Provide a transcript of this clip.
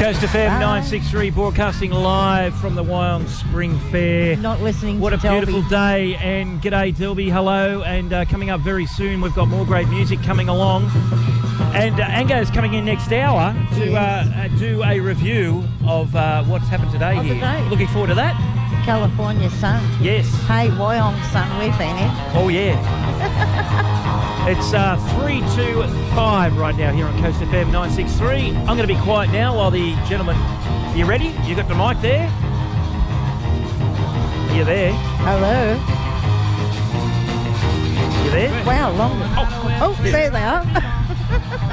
Coast FM 963 broadcasting live from the Wyong Spring Fair. Not listening what to a beautiful day, and g'day Delby, hello, and coming up very soon we've got more great music coming along, and Ango is coming in next hour to do a review of what's happened today here. Looking forward to that. California sun. Yes. Hey, Wyong sun, we've been in. Oh yeah. It's 3 to 5 right now here on Coast FM 963. I'm going to be quiet now while the gentleman... You ready? You got the mic there? You there? Hello. You there? Wow, long. Oh, there they are.